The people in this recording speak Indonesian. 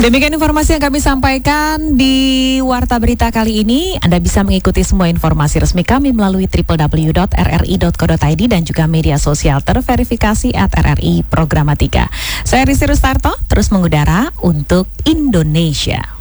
Demikian informasi yang kami sampaikan di Warta Berita kali ini. Anda bisa mengikuti semua informasi resmi kami melalui www.rri.co.id dan juga media sosial terverifikasi @RRI Programatika. Saya Risi Rustarto, terus mengudara untuk Indonesia.